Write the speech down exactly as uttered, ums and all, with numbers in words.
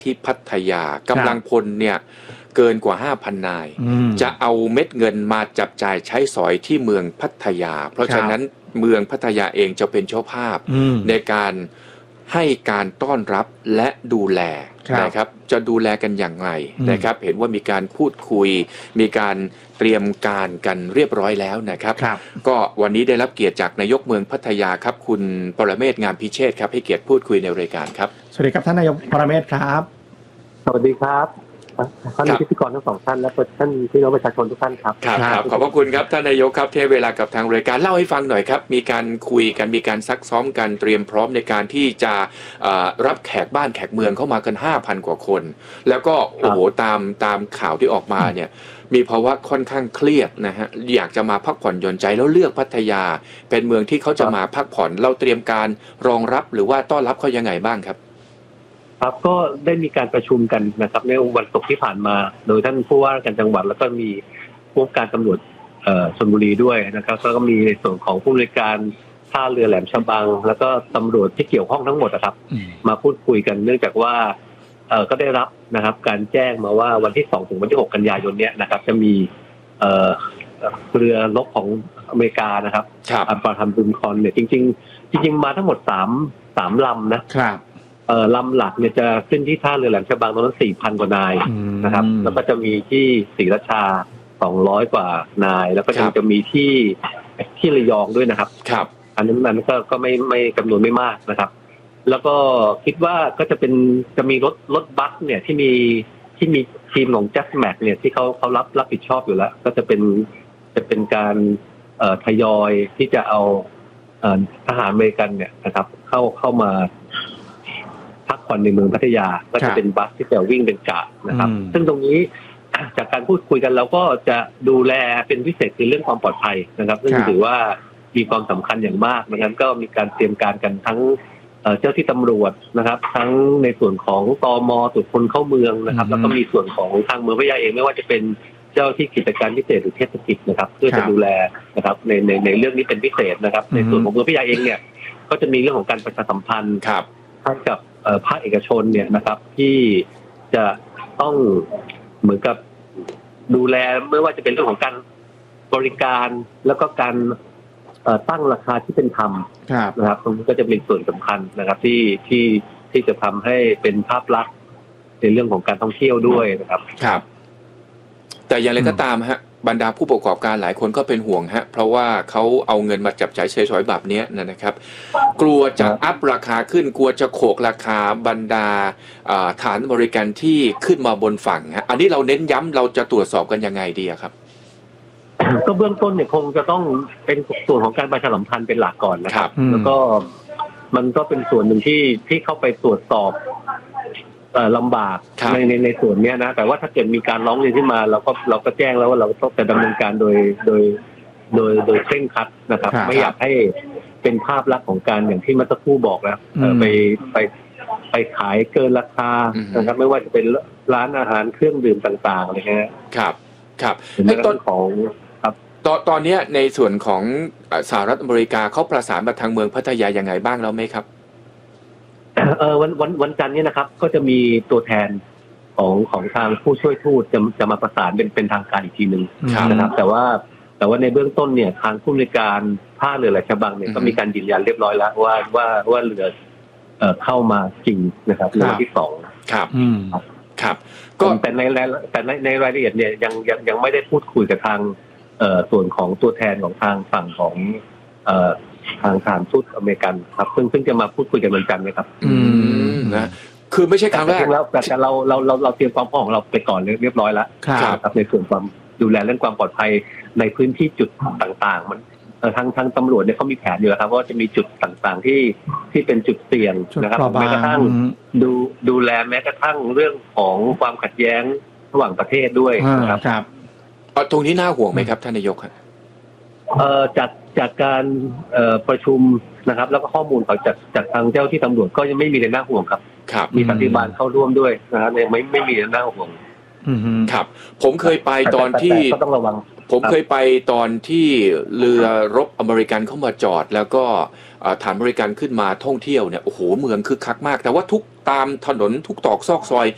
ที่พัทยากำลังพลเนี่ยเกินกว่า ห้าพัน นายจะเอาเม็ดเงินมาจับจ่ายใช้สอยที่เมืองพัทยาเพราะฉะนั้นเมืองพัทยาเองจะเป็นเจ้าภาพในการให้การต้อนรับและดูแลนะครับจะดูแลกันอย่างไรนะครับเห็นว่ามีการพูดคุยมีการเตรียมการกันเรียบร้อยแล้วนะครับก็วันนี้ได้รับเกียรติจากนายกเมืองพัทยาครับคุณปรเมศ งามพิเชษฐ์ครับให้เกียรติพูดคุยในรายการครับสวัสดีครับท่านนายกปรเมศครับสวัสดีครับท่านพิธีกรทั้งสองท่านและท่านพี่น้องประชาชนทุกท่านครับครับขอบพระคุณครับท่านนายกครับที่ให้เวลากับทางรายการเล่าให้ฟังหน่อยครับมีการคุยกันมีการซักซ้อมกันเตรียมพร้อมในการที่จะรับแขกบ้านแขกเมืองเข้ามากัน ห้าพัน กว่าคนแล้วก็โอ้โหตามตามข่าวที่ออกมาเนี่ยมีภาวะค่อนข้างเครียดนะฮะอยากจะมาพักผ่อนหย่อนใจแล้วเลือกพัทยาเป็นเมืองที่เขาจะมาพักผ่อนเราเตรียมการรองรับหรือว่าต้อนรับเขายังไงบ้างครับครับก็ได้มีการประชุมกันนะครับในวันศุกร์ที่ผ่านมาโดยท่านผู้ว่าราชการจังหวัดแล้วก็มีผู้การตำรวจชลบุรีด้วยนะครับแล้วก็มีในส่วนของผู้บริการท่าเรือแหลมฉบังแล้วก็ตำรวจที่เกี่ยวข้องทั้งหมดนะครับมาพูดคุยกันเนื่องจากว่าก็ได้รับนะครับการแจ้งมาว่าวันที่สองถึงวันที่หกกันยายนเนี้ยนะครับจะมีเรือรบของอเมริกานะครับอัลฟาฮัมดุนคอนเนี่ยจริงๆจริงๆมาทั้งหมดสามสามลำนะครับเอ่อลำหลักเนี่ยจะขึ้นที่ท่าเรือแหลมฉบังตรงนั้น สี่พัน กว่านายนะครับแล้วก็จะมีที่ศรีราชาสองร้อยกว่านายแล้วก็จะมีที่ที่ระยองด้วยนะครับครับอันนั้นมันก็ก็ไม่ไม่จำนวนไม่มากนะครับแล้วก็คิดว่าก็จะเป็นจะมีรถรถบัสเนี่ยที่มีที่มีทีมของแจ็คแม็กเนี่ยที่เขาเขารับรับผิดชอบอยู่แล้วก็จะเป็นจะเป็นการเอ่อทยอยที่จะเอาเอ่อทหารอเมริกันเนี่ยนะครับเข้าเข้ามาพักผ่อนในเมืองพัทยาก็จะเป็นบัสที่จะวิ่งเป็นกะนะครับซึ่งตรงนี้จากการพูดคุยกันเราก็จะดูแลเป็นพิเศษคือเรื่องความปลอดภัยนะครับซึ่งถือว่ามีความสำคัญอย่างมากดังนั้นก็มีการเตรียมการกันทั้งเจ้าที่ตำรวจนะครับทั้งในส่วนของตม.ตรวจคนเข้าเมืองนะครับแล้วก็มีส่วนของทางเมืองพัทยาเองไม่ว่าจะเป็นเจ้าที่กิจการพิเศษหรือเทศกิจนะครับเพื่อจะดูแลนะครับในในในเรื่องนี้เป็นพิเศษนะครับในส่วนของเมืองพัทยาเองเนี่ยก็จะมีเรื่องของการประชาสัมพันธ์ให้กับภาคเอกชนเนี่ยนะครับที่จะต้องเหมือนกับดูแลไม่ว่าจะเป็นเรื่องของการบริการแล้วก็การตั้งราคาที่เป็นธรรมนะครับตรงนี้ก็จะเป็นส่วนสำคัญนะครับที่ที่ที่จะทำให้เป็นภาพลักษณ์ในเรื่องของการท่องเที่ยวด้วยนะครับครับแต่อย่างไรก็ตามฮะบรรดาผู้ประกอบการหลายคนก็เป็นห่วงฮะเพราะว่าเขาเอาเงินมาจับจ่ายใช้สอยแบบนี้นะครับกลัวจะอัพราคาขึ้นกลัวจะโขกราคาบรรดาฐานบริการที่ขึ้นมาบนฝั่งฮะอันนี้เราเน้นย้ำเราจะตรวจสอบกันยังไงดีครับก็เบื้องต้นเนี่ยคงจะต้องเป็นส่วนของการประชาสัมพันธ์เป็นหลักก่อนนะครับแล้วก็มันก็เป็นส่วนหนึ่งที่ที่เข้าไปตรวจสอบลำบากในในในส่วนนี้นะแต่ว่าถ้าเกิดมีการร้องเรียนขึ้นมาเราก็เราก็แจ้งแล้วว่าเราต้องจะดำเนินการโดยโดยโดยโดยเคร่งครัดนะครับไม่อยากให้เป็นภาพลักษณ์ของการอย่างที่เมื่อสักครู่บอกแล้วไปไปไปขายเกินราคานะครับไม่ว่าจะเป็นร้านอาหารเครื่องดื่มต่างๆอะไรเงี้ยครับครับในต้นของครับตอนตอนนี้ในส่วนของสหรัฐอเมริกาเขาประสานมาทางเมืองพัทยายังไงบ้างแล้วไหมครับเออวันวันวันจันทร์นี้นะครับก็จะมีตัวแทนของของทางผู้ช่วยทูตจะจะมาประสานเป็นเป็นทางการอีกทีหนึ่งนะครับแต่ว่าแต่ว่าในเบื้องต้นเนี่ยทางผู้บริการท่าเรือแหลมฉบังเนี่ยก็มีการยืนยันเรียบร้อยแล้วว่าว่าว่าเรือเอ่อเข้ามาจริงนะครับเรือที่สองครับครับก็แต่ในแต่ในในรายละเอียดเนี่ยยังยังยังไม่ได้พูดคุยกับทางเอ่อส่วนของตัวแทนของทางฝั่งของเอ่อทางสถานทูตอเมริกันครับซึ่งซึ่งจะมาพูดคุยกันวันจันทร์นะครับอืมนะคือไม่ใช่ครั้งแรกแล้วแต่เราเราเราเราเตรียมความพร้อมของเราไปก่อนเรียบร้อยแล้วครับในส่วนความดูแลเรื่องความปลอดภัยในพื้นที่จุดต่างๆมันทางทางตำรวจเนี่ยเขามีแผนอยู่แล้วครับว่าจะมีจุดต่างๆที่ที่เป็นจุดเสี่ยงนะครับแม้กระทั่งดูดูแลแม้กระทั่งเรื่องของความขัดแย้งระหว่างประเทศด้วยนะครับตรงนี้น่าห่วงไหมครับท่านนายกครับเอ่อจากจากการเอ่อประชุมนะครับแล้วก็ข้อมูลของจากจากทางเจ้าที่ตำรวจก็ยังไม่มีอะไรน่าห่วงครับมีปฏิบัติเข้าร่วมด้วยนะครับไม่ไม่มีอะไรน่าห่วงครับผมเคยไปตอนที่ต้องระวังผมเคยไปตอนที่เรือรบอเมริกันเข้ามาจอดแล้วก็ฐานบริการขึ้นมาท่องเที่ยวเนี่ยโอ้โหเมืองคึกคักมากแต่ว่าทุกตามถนนทุกตอกซอกซอย